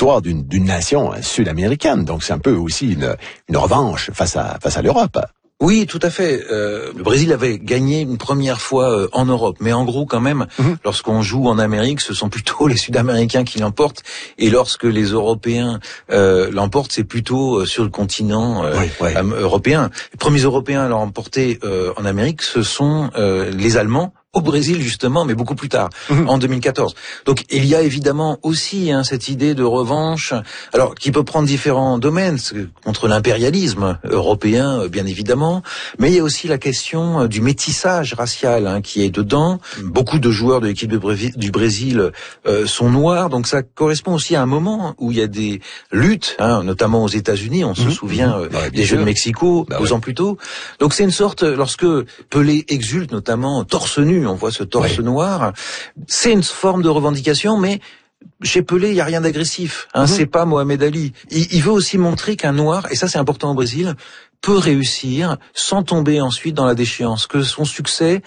l'histoire d'une nation sud-américaine. Donc c'est un peu aussi une revanche face à l'Europe. Oui, tout à fait. Le Brésil avait gagné une première fois en Europe, mais en gros, quand même, lorsqu'on joue en Amérique, ce sont plutôt les Sud-Américains qui l'emportent, et lorsque les Européens l'emportent, c'est plutôt sur le continent européen. Les premiers Européens à l'emporter en Amérique, ce sont les Allemands. Au Brésil, justement, mais beaucoup plus tard, en 2014. Donc, il y a évidemment aussi cette idée de revanche, alors qui peut prendre différents domaines, contre l'impérialisme européen, bien évidemment, mais il y a aussi la question du métissage racial qui est dedans. Beaucoup de joueurs de l'équipe du Brésil sont noirs, donc ça correspond aussi à un moment où il y a des luttes, notamment aux États-Unis. On se souvient des Jeux de Mexico, 2 ans plus tôt. Donc, c'est une sorte, lorsque Pelé exulte, notamment torse nu, on voit ce torse noir. C'est une forme de revendication, mais chez Pelé, il n'y a rien d'agressif. C'est pas Mohamed Ali. Il veut aussi montrer qu'un noir, et ça c'est important au Brésil, peut réussir sans tomber ensuite dans la déchéance. Que son succès,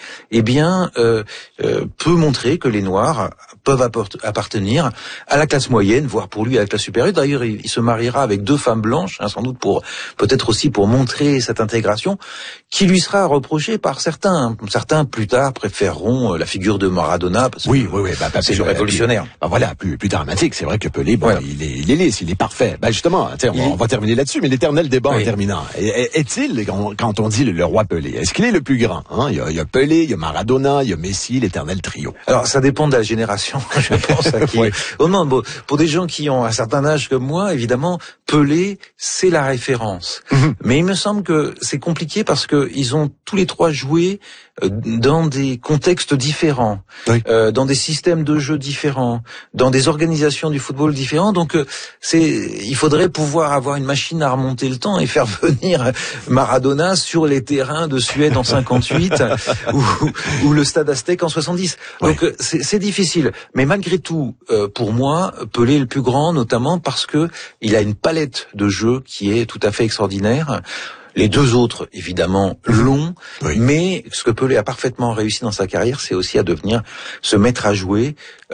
peut montrer que les Noirs peuvent appartenir à la classe moyenne, voire pour lui à la classe supérieure. D'ailleurs, il se mariera avec 2 femmes blanches, sans doute peut-être aussi pour montrer cette intégration, qui lui sera reprochée par certains. Certains plus tard préféreront la figure de Maradona, parce que c'est le révolutionnaire. Voilà, plus dramatique. C'est vrai que Pelé, il est lisse, il est parfait. Justement, on va terminer là-dessus, mais l'éternel débat en terminant. Est-il, quand on dit le roi Pelé, est-ce qu'il est le plus grand? Il y a Pelé, il y a Maradona, il y a Messi, l'éternel trio. Alors, ça dépend de la génération, je pense. Pour des gens qui ont un certain âge comme moi, évidemment, Pelé, c'est la référence. Mais il me semble que c'est compliqué parce que ils ont tous les 3 joué dans des contextes différents, dans des systèmes de jeu différents, dans des organisations du football différents. Donc, il faudrait pouvoir avoir une machine à remonter le temps et faire venir Maradona sur les terrains de Suède en 58 ou le Stade Aztèque en 70. Donc, c'est difficile. Mais malgré tout, pour moi, Pelé est le plus grand, notamment parce que il a une palette de jeux qui est tout à fait extraordinaire. Les 2 autres, évidemment, l'ont, mais ce que Pelé a parfaitement réussi dans sa carrière, c'est aussi à se mettre à jouer,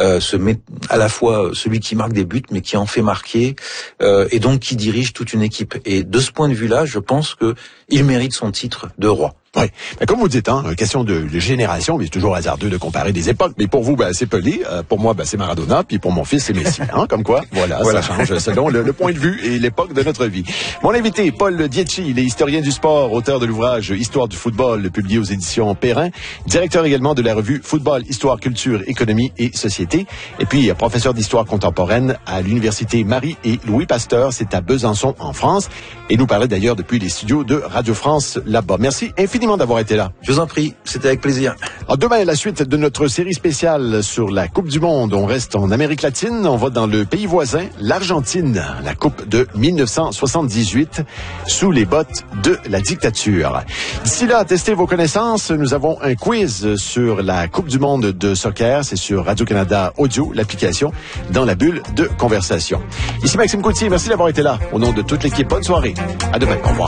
à la fois celui qui marque des buts, mais qui en fait marquer, et donc qui dirige toute une équipe. Et de ce point de vue-là, je pense que il mérite son titre de roi. Oui, comme vous dites, question de génération, mais c'est toujours hasardeux de comparer des époques. Mais pour vous, c'est Pelé, pour moi, c'est Maradona, puis pour mon fils, c'est Messi. Comme quoi, voilà, ça change selon le point de vue et l'époque de notre vie. Mon invité, Paul Dietschi, il est historien du sport, auteur de l'ouvrage Histoire du football, publié aux éditions Perrin, directeur également de la revue Football, Histoire, Culture, Économie et Société, et puis professeur d'histoire contemporaine à l'université Marie et Louis Pasteur, c'est à Besançon, en France, et nous parlait d'ailleurs depuis les studios de Radio France là-bas. Merci infiniment d'avoir été là. Je vous en prie, c'était avec plaisir. Alors demain, la suite de notre série spéciale sur la Coupe du Monde. On reste en Amérique latine, on va dans le pays voisin, l'Argentine, la Coupe de 1978, sous les bottes de la dictature. D'ici là, testez vos connaissances. Nous avons un quiz sur la Coupe du Monde de soccer. C'est sur Radio-Canada Audio, l'application, dans la bulle de conversation. Ici Maxime Coutier, merci d'avoir été là. Au nom de toute l'équipe, bonne soirée. À demain, au revoir.